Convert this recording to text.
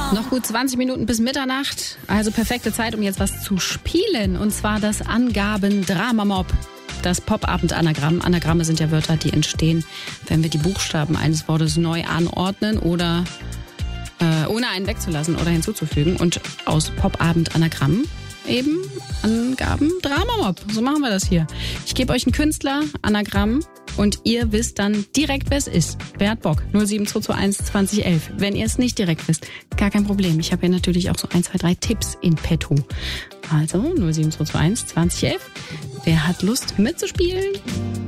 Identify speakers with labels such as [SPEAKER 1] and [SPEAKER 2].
[SPEAKER 1] Noch gut 20 Minuten bis Mitternacht, also perfekte Zeit, um jetzt was zu spielen. Und zwar das Angaben-Drama-Mob. Das Pop-Abend-Anagramm. Anagramme sind ja Wörter, die entstehen, wenn wir die Buchstaben eines Wortes neu anordnen oder ohne einen wegzulassen oder hinzuzufügen. Und aus Pop-Abend-Anagrammen eben Angaben-Drama-Mob. So machen wir das hier. Ich gebe euch einen Künstler, Anagramm, und ihr wisst dann direkt, wer es ist. Wer hat Bock? 07221 2011. Wenn ihr es nicht direkt wisst, gar kein Problem. Ich habe ja natürlich auch so 1, 2, 3 Tipps in petto. Also 07221 2011. Wer hat Lust mitzuspielen?